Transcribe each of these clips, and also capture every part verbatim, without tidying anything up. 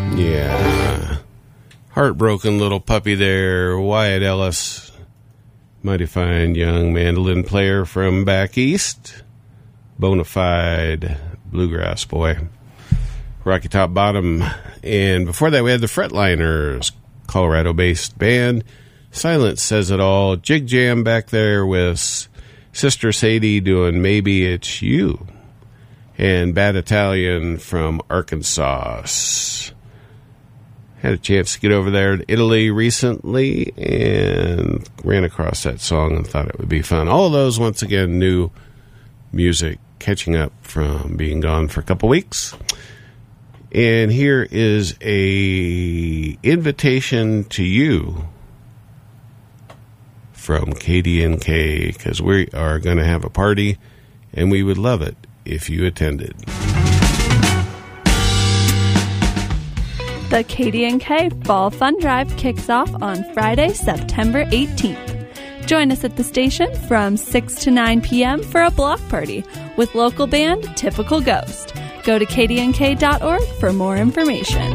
Yeah. Heartbroken little puppy there, Wyatt Ellis. Mighty fine young mandolin player from back east. Bona fide bluegrass boy. Rocky Top Bottom. And before that, we had the Fretliners, Colorado-based band. Silence Says It All. Jig Jam back there with Sister Sadie doing Maybe It's You. And Bad Italian from Arkansas. Had a chance to get over there to Italy recently and ran across that song and thought it would be fun. All of those, once again, new music, catching up from being gone for a couple weeks. And here is a invitation to you from K D N K, because we are going to have a party, and we would love it if you attended. The K D N K Fall Fun Drive kicks off on Friday, September eighteenth. Join us at the station from six to nine p.m. for a block party with local band Typical Ghost. Go to k d n k dot org for more information.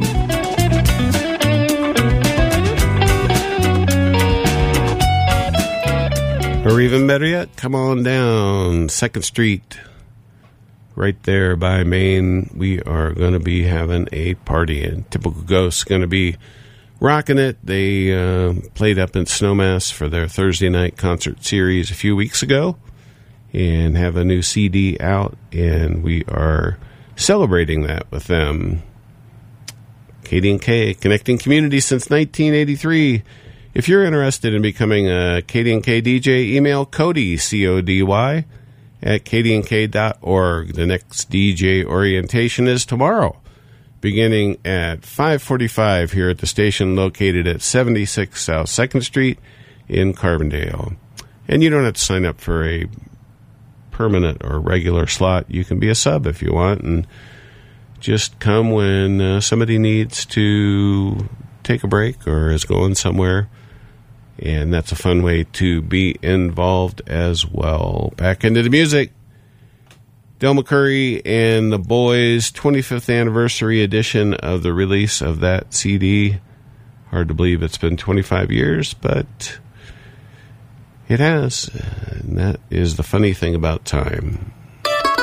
Or even better yet, come on down second Street, right there by Main. We are going to be having a party, and Typical Ghosts going to be rocking it. They uh, played up in Snowmass for their Thursday night concert series a few weeks ago and have a new C D out, and we are celebrating that with them. K D N K, connecting community since nineteen eighty-three. If you're interested in becoming a K D N K D J, email Cody, C O D Y, at k d n k dot org. The next D J orientation is tomorrow, beginning at five forty-five here at the station located at seventy-six South second Street in Carbondale. And you don't have to sign up for a permanent or regular slot. You can be a sub if you want, and just come when uh, somebody needs to take a break or is going somewhere. And that's a fun way to be involved as well. Back into the music. Del McCoury and the Boys, twenty-fifth anniversary edition of the release of that C D. Hard to believe it's been twenty-five years, but it has. And that is the funny thing about time.